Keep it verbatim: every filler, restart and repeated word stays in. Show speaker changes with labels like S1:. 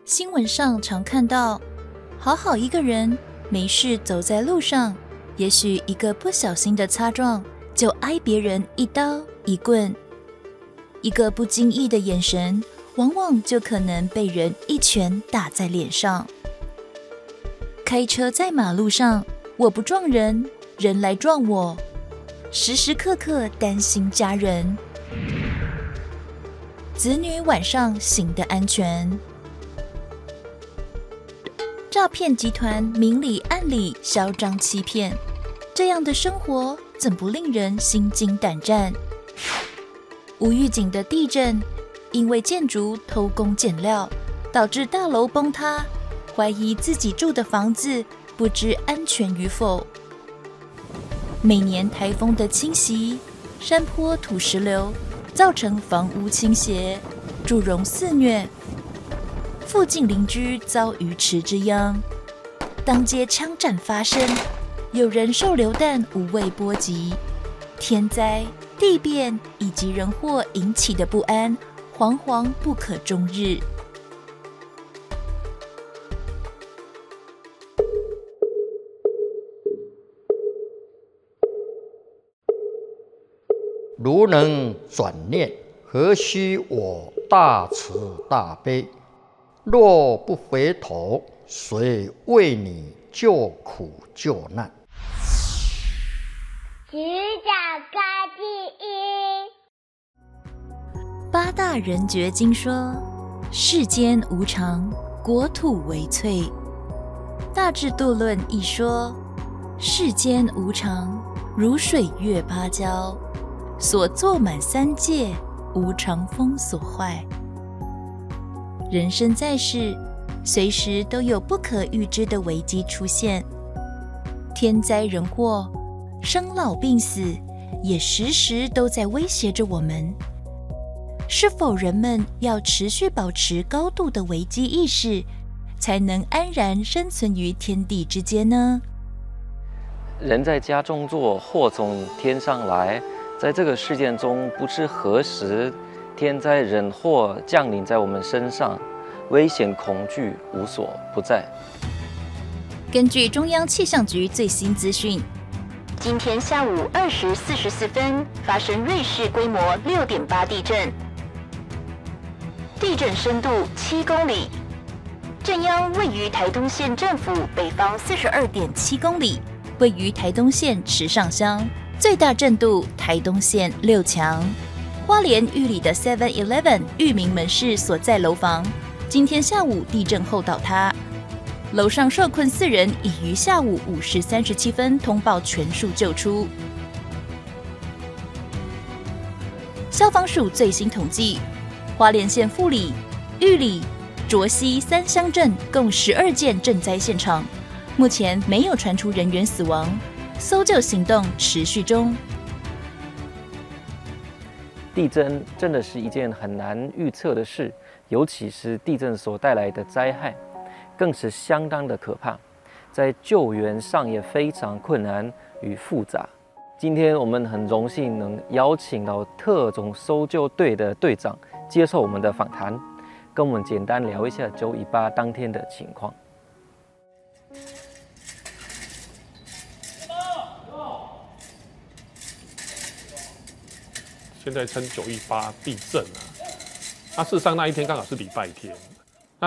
S1: 新闻上常看到，好好一个人没事走在路上，也许一个不小心的擦撞，就挨别人一刀一棍；一个不经意的眼神，往往就可能被人一拳打在脸上。开车在马路上，我不撞人，人来撞我，时时刻刻担心家人，子女晚上行得安全。诈骗集团明里暗里嚣张欺骗，这样的生活怎不令人心惊胆战？无预警的地震，因为建筑偷工减料，导致大楼崩塌，怀疑自己住的房子不知安全与否。每年台风的侵袭，山坡土石流造成房屋倾斜，祝融肆虐，附近邻居遭鱼池之殃，当街枪战发生，有人受流弹无畏波及，天灾、地变以及人祸引起的不安，惶惶不可终日。
S2: 如能转念，何须我大慈大悲？若不回头，谁为你救苦救难？
S3: 举脚高第一。
S1: 八大人觉经说：世间无常，国土为脆。大智度论一说：世间无常，如水月芭蕉，所坐满三界，无常风所坏。人生在世，随时都有不可预知的危机出现，天灾人祸、生老病死，也时时都在威胁着我们。是否人们要持续保持高度的危机意识，才能安然生存于天地之间呢？
S4: 人在家中坐，祸从天上来。在这个事件中，不知何时天灾人祸降临在我们身上，危险恐惧无所不在。
S1: 根据中央气象局最新资讯，
S5: 今天下午二时四十四分发生瑞士规模六点八地震，地震深度七公里，震央位于台东县政府北方四十二点七公里，
S1: 位于台东县池上乡，最大震度台东县六强。花莲玉里的 seven eleven 裕民门市所在楼房，今天下午地震后倒塌，楼上受困四人已于下午五时三十七分通报全数救出。消防署最新统计，花莲县富里、玉里、卓溪三乡镇共十二件震灾现场，目前没有传出人员死亡，搜救行动持续中。
S4: 地震真的是一件很难预测的事，尤其是地震所带来的灾害，更是相当的可怕，在救援上也非常困难与复杂。今天我们很荣幸能邀请到特种搜救队的队长接受我们的访谈，跟我们简单聊一下九一八当天的情况。
S6: 现在称九一八地震啊，那、啊、事实上那一天刚好是礼拜天，